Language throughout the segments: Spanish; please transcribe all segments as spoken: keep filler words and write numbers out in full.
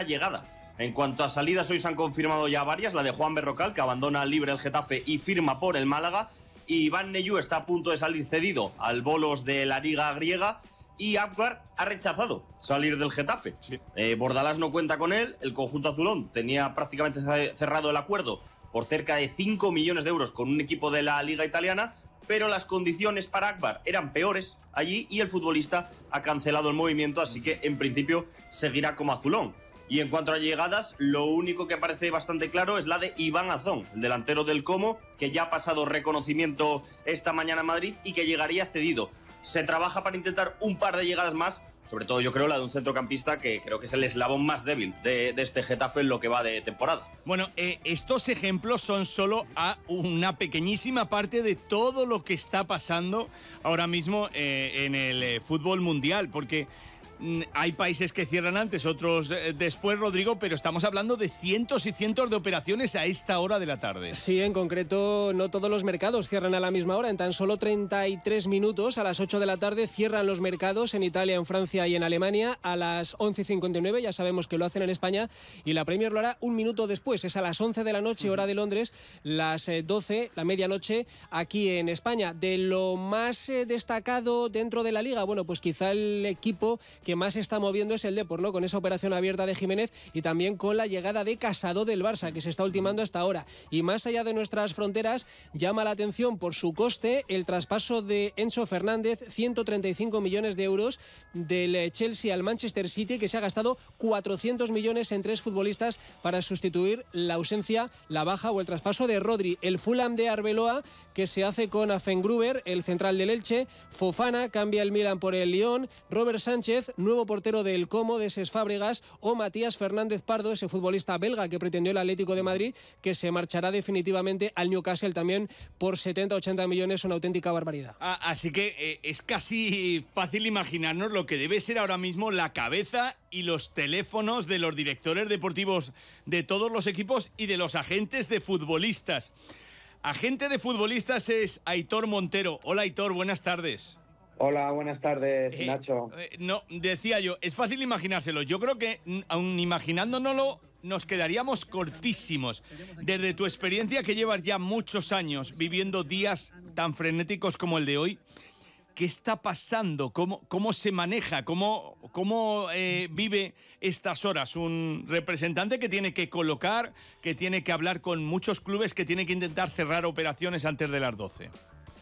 llegada. En cuanto a salidas, hoy se han confirmado ya varias, la de Juan Berrocal, que abandona libre el Getafe y firma por el Málaga, y Iván Neyú está a punto de salir cedido al Bolos de la Liga griega, y Akbar ha rechazado salir del Getafe. Sí. Eh, Bordalás no cuenta con él, el conjunto azulón tenía prácticamente cerrado el acuerdo por cerca de cinco millones de euros con un equipo de la Liga italiana, pero las condiciones para Akbar eran peores allí y el futbolista ha cancelado el movimiento, así que en principio seguirá como azulón. Y en cuanto a llegadas, lo único que parece bastante claro es la de Iván Azón, el delantero del Como, que ya ha pasado reconocimiento esta mañana en Madrid y que llegaría cedido. Se trabaja para intentar un par de llegadas más, sobre todo yo creo la de un centrocampista que creo que es el eslabón más débil de, de este Getafe en lo que va de temporada. Bueno, eh, estos ejemplos son solo a una pequeñísima parte de todo lo que está pasando ahora mismo eh, en el eh, fútbol mundial, porque hay países que cierran antes, otros después, Rodrigo, pero estamos hablando de cientos y cientos de operaciones a esta hora de la tarde. Sí, en concreto no todos los mercados cierran a la misma hora. En tan solo treinta y tres minutos, a las ocho de la tarde, cierran los mercados en Italia, en Francia y en Alemania. A las once y cincuenta y nueve, ya sabemos que lo hacen en España, y la Premier lo hará un minuto después. Es a las once de la noche, hora de Londres, las doce, la medianoche, aquí en España. De lo más destacado dentro de la Liga, bueno, pues quizá el equipo que que más se está moviendo es el Depor, ¿no? Con esa operación abierta de Jiménez y también con la llegada de Casado del Barça, que se está ultimando hasta ahora. Y más allá de nuestras fronteras, llama la atención por su coste el traspaso de Enzo Fernández, ciento treinta y cinco millones de euros del Chelsea al Manchester City, que se ha gastado cuatrocientos millones en tres futbolistas para sustituir la ausencia, la baja o el traspaso de Rodri. El Fulham de Arbeloa, que se hace con Afengruber, el central del Elche. Fofana cambia el Milan por el Lyon. Robert Sánchez, nuevo portero del Como, de Ses Fábregas, o Matías Fernández Pardo, ese futbolista belga que pretendió el Atlético de Madrid, que se marchará definitivamente al Newcastle también por setenta a ochenta millones, una auténtica barbaridad. Ah, así que eh, es casi fácil imaginarnos lo que debe ser ahora mismo la cabeza y los teléfonos de los directores deportivos de todos los equipos y de los agentes de futbolistas. Agente de futbolistas es Aitor Montero. Hola, Aitor, buenas tardes. Hola, buenas tardes, eh, Nacho. Eh, no, decía yo, es fácil imaginárselo. Yo creo que, aun imaginándonoslo, nos quedaríamos cortísimos. Desde tu experiencia, que llevas ya muchos años viviendo días tan frenéticos como el de hoy, ¿qué está pasando? ¿Cómo, cómo se maneja? ¿Cómo, cómo eh, vive estas horas un representante que tiene que colocar, que tiene que hablar con muchos clubes, que tiene que intentar cerrar operaciones antes de las doce?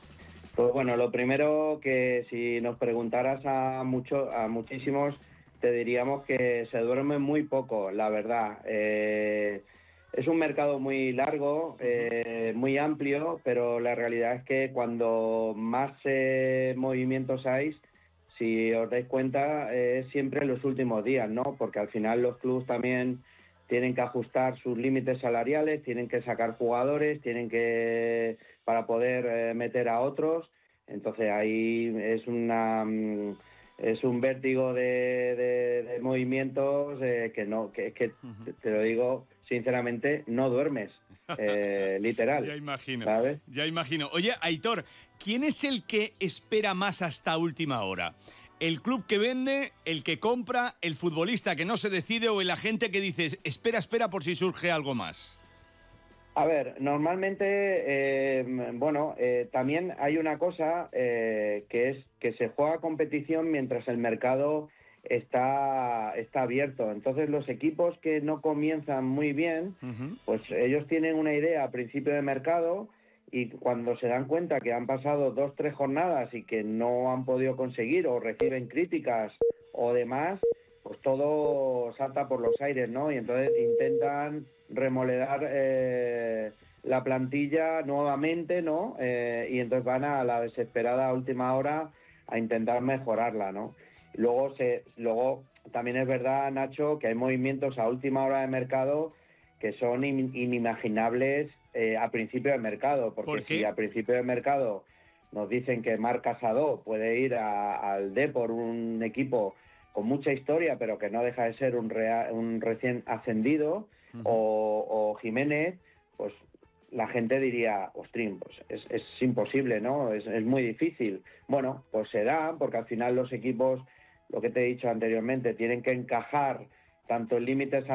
Pues bueno, lo primero, que si nos preguntaras a mucho, a muchísimos, te diríamos que se duerme muy poco, la verdad. Eh, es un mercado muy largo, eh, muy amplio, pero la realidad es que cuando más eh, movimientos hay, si os dais cuenta, es eh, siempre en los últimos días, ¿no? Porque al final los clubes también tienen que ajustar sus límites salariales, tienen que sacar jugadores, tienen que para poder eh, meter a otros. Entonces ahí es una es un vértigo de, de, de movimientos eh, que no que es que te, te lo digo sinceramente, no duermes, eh, literal. Ya imagino, ¿sabes? Ya imagino. Oye, Aitor, ¿quién es el que espera más hasta última hora? ¿El club que vende, el que compra, el futbolista que no se decide o el agente que dice espera, espera por si surge algo más? A ver, normalmente, eh, bueno, eh, también hay una cosa eh, que es que se juega competición mientras el mercado está, está abierto. Entonces los equipos que no comienzan muy bien, uh-huh. pues ellos tienen una idea a principio de mercado y cuando se dan cuenta que han pasado dos, tres jornadas y que no han podido conseguir o reciben críticas o demás, pues todo salta por los aires, ¿no? Y entonces intentan remodelar eh, la plantilla nuevamente, ¿no? Eh, y entonces van a la desesperada última hora a intentar mejorarla, ¿no? Luego, se, luego también es verdad, Nacho, que hay movimientos a última hora de mercado que son in, inimaginables eh, a principio de mercado, porque ¿Por qué? Si a principio de mercado nos dicen que Marc Casado puede ir a, al Depor, un equipo con mucha historia, pero que no deja de ser un, rea, un recién ascendido, uh-huh. o, o Jiménez, pues la gente diría, ostrín, pues es, es imposible, ¿no? Es, es muy difícil. Bueno, pues se da, porque al final los equipos, lo que te he dicho anteriormente, tienen que encajar tanto en límites